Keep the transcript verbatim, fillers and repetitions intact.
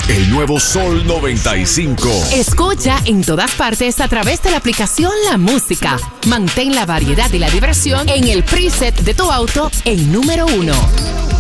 el nuevo Sol noventa y cinco. Escucha en todas partes a través de la aplicación La Música. Mantén la variedad y la diversión en el preset de tu auto en número uno.